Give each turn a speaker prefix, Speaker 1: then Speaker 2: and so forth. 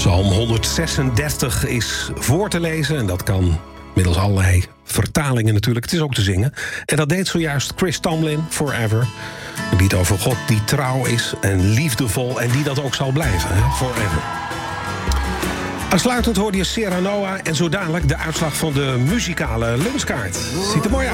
Speaker 1: Psalm 136 is voor te lezen en dat kan middels allerlei vertalingen natuurlijk. Het is ook te zingen. En dat deed zojuist Chris Tomlin, Forever. Een lied over God die trouw is en liefdevol en die dat ook zal blijven, hè? Forever. Aansluitend hoorde je Serra Noah en zo dadelijk de uitslag van de muzikale lunchkaart. Ziet er mooi uit.